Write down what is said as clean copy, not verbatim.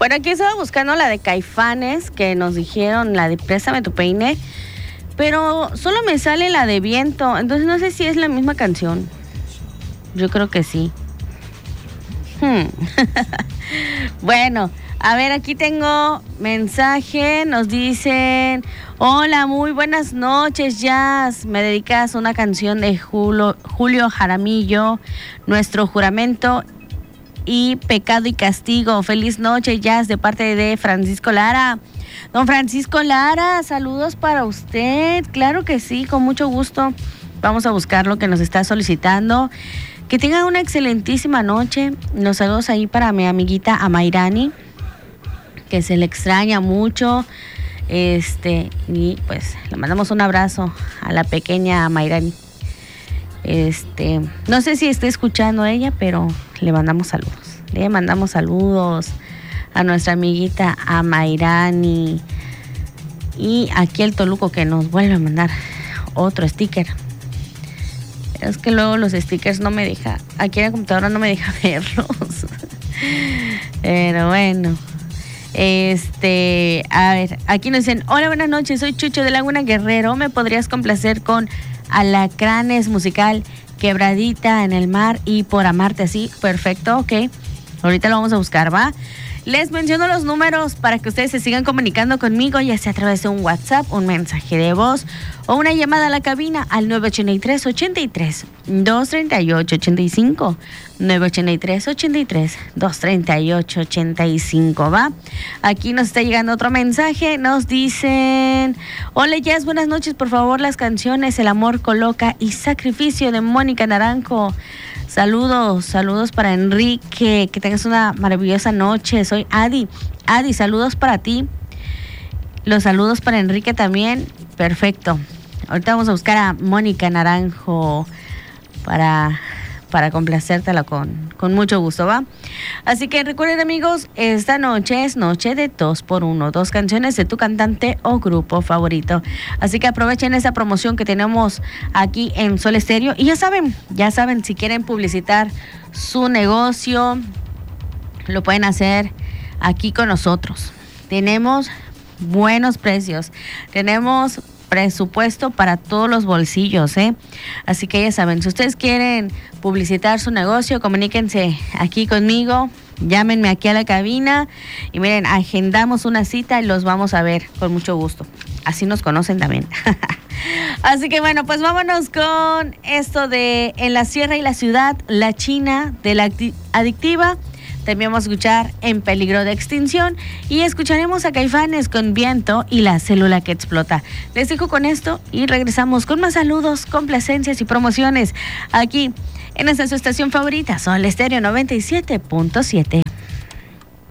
Bueno, aquí estaba buscando la de Caifanes, que nos dijeron, la de Préstame tu peine, pero solo me sale la de Viento, entonces no sé si es la misma canción. Yo creo que sí. Bueno, a ver, aquí tengo mensaje, nos dicen: hola, muy buenas noches, Jazz. Me dedicas una canción de Julio Jaramillo, Nuestro Juramento y Pecado y Castigo. Feliz noche, Jazz, de parte de Francisco Lara. Don Francisco Lara, saludos para usted. Claro que sí, con mucho gusto. Vamos a buscar lo que nos está solicitando. Que tengan una excelentísima noche. Los saludos ahí para mi amiguita Amairani, que se le extraña mucho. Y pues le mandamos un abrazo a la pequeña Amairani. No sé si está escuchando ella, pero le mandamos saludos. Le mandamos saludos a nuestra amiguita Amairani. Y aquí el Toluco, que nos vuelve a mandar otro sticker. Es que luego los stickers no me deja, aquí en la computadora no me deja verlos. Pero bueno. A ver, aquí nos dicen: hola, buenas noches, soy Chucho de Laguna Guerrero. ¿Me podrías complacer con Alacranes musical, Quebradita en el mar y Por amarte así? Perfecto, ok. Ahorita lo vamos a buscar, ¿va? Les menciono los números para que ustedes se sigan comunicando conmigo, ya sea a través de un WhatsApp, un mensaje de voz o una llamada a la cabina al 983-83-238-85. 983-83-238-85, ¿va? Aquí nos está llegando otro mensaje. Nos dicen: hola, Jazz, buenas noches. Por favor, las canciones El amor coloca y Sacrificio de Mónica Naranjo. Saludos para Enrique, que tengas una maravillosa noche. Soy Adi. Adi, saludos para ti. Los saludos para Enrique también. Perfecto. Ahorita vamos a buscar a Mónica Naranjo para complacértela con mucho gusto, ¿va? Así que recuerden, amigos, esta noche es noche de 2x1, 2 canciones de tu cantante o grupo favorito. Así que aprovechen esa promoción que tenemos aquí en Sol Estéreo. Y ya saben, si quieren publicitar su negocio, lo pueden hacer aquí con nosotros. Tenemos buenos precios, tenemos presupuesto para todos los bolsillos, ¿eh? Así que ya saben, si ustedes quieren publicitar su negocio, comuníquense aquí conmigo, llámenme aquí a la cabina y miren, agendamos una cita y los vamos a ver con mucho gusto. Así nos conocen también. Así que bueno, pues vámonos con esto de En la Sierra y la Ciudad, La China de la Adictiva. También vamos a escuchar En Peligro de Extinción y escucharemos a Caifanes con Viento y La Célula que Explota. Les dejo con esto y regresamos con más saludos, complacencias y promociones aquí en esta su estación favorita, Sol Estéreo 97.7.